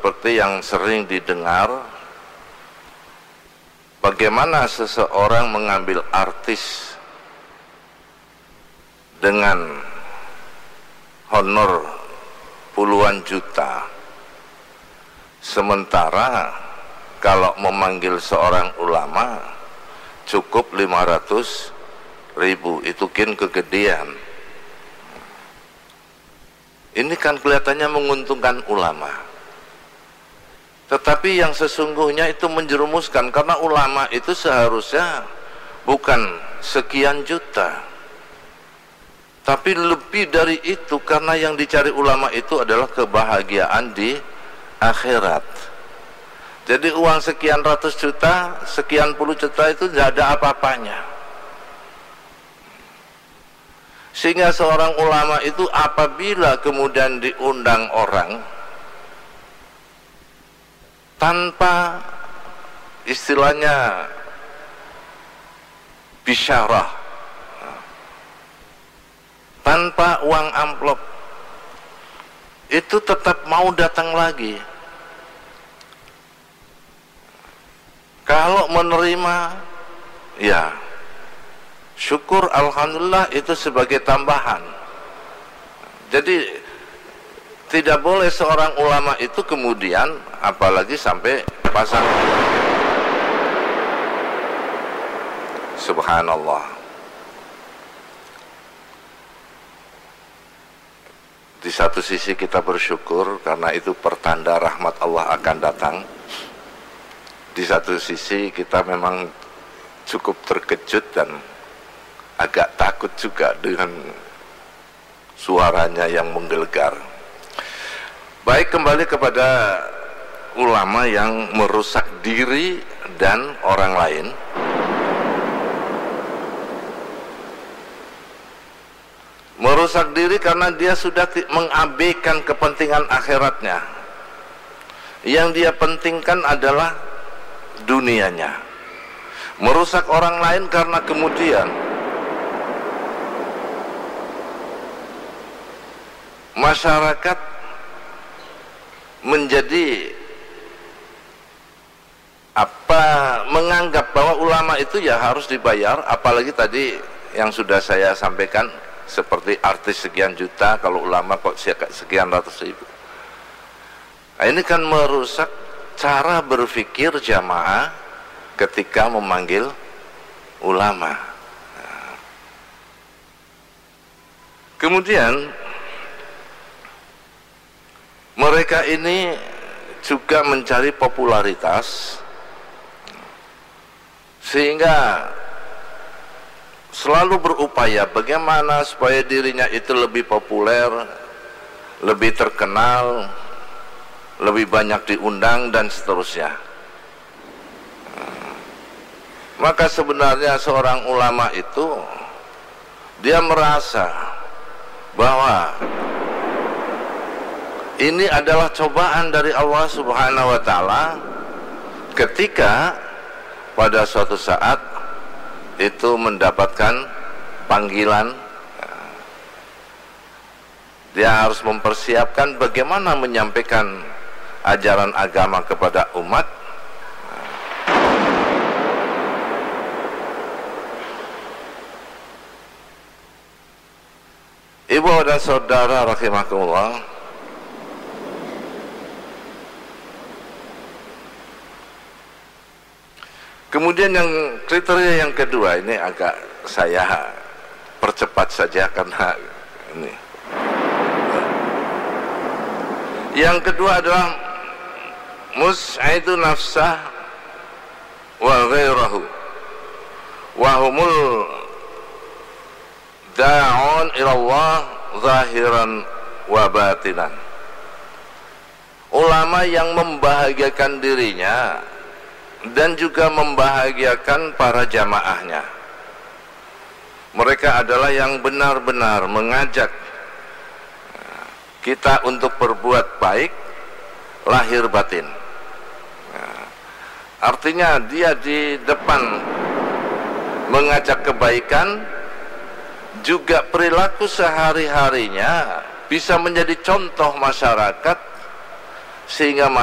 seperti yang sering didengar, bagaimana seseorang mengambil artis dengan honor puluhan juta, sementara kalau memanggil seorang ulama cukup 500.000, itu kan kegedean. Ini kan kelihatannya menguntungkan ulama, tetapi yang sesungguhnya itu menjerumuskan, karena ulama itu seharusnya bukan sekian juta, tapi lebih dari itu, karena yang dicari ulama itu adalah kebahagiaan di akhirat. Jadi uang sekian ratus juta, sekian puluh juta itu tidak ada apa-apanya. Sehingga seorang ulama itu apabila kemudian diundang orang tanpa istilahnya bisyarah, tanpa uang amplop, itu tetap mau datang lagi. Kalau menerima, ya syukur, alhamdulillah, itu sebagai tambahan. Jadi tidak boleh seorang ulama itu kemudian apalagi sampai pasang. Subhanallah. Di satu sisi kita bersyukur karena itu pertanda rahmat Allah akan datang. Di satu sisi kita memang cukup terkejut dan agak takut juga dengan suaranya yang menggelegar. Baik, kembali kepada ulama yang merusak diri dan orang lain. Merusak diri karena dia sudah mengabaikan kepentingan akhiratnya. Yang dia pentingkan adalah dunianya. Merusak orang lain karena kemudian masyarakat menjadi menganggap bahwa ulama itu ya harus dibayar, apalagi tadi yang sudah saya sampaikan seperti artis sekian juta, kalau ulama kok sekian ratus ribu. Nah, ini kan merusak cara berpikir jamaah ketika memanggil ulama. Nah, kemudian mereka ini juga mencari popularitas, sehingga selalu berupaya bagaimana supaya dirinya itu lebih populer, lebih terkenal, lebih banyak diundang dan seterusnya. Maka sebenarnya seorang ulama itu dia merasa bahwa ini adalah cobaan dari Allah Subhanahu wa taala ketika pada suatu saat itu mendapatkan panggilan. Dia harus mempersiapkan bagaimana menyampaikan ajaran agama kepada umat. Ibu dan saudara rahimakumullah, kemudian yang kriteria yang kedua ini agak saya percepat saja karena ini. Yang kedua adalah mus'idu nafsah wa ghairahu wa humul da'un ila Allah zahiran wa batinan. Ulama yang membahagiakan dirinya dan juga membahagiakan para jamaahnya. Mereka adalah yang benar-benar mengajak kita untuk berbuat baik lahir batin. Artinya dia di depan mengajak kebaikan, juga perilaku sehari-harinya bisa menjadi contoh masyarakat, sehingga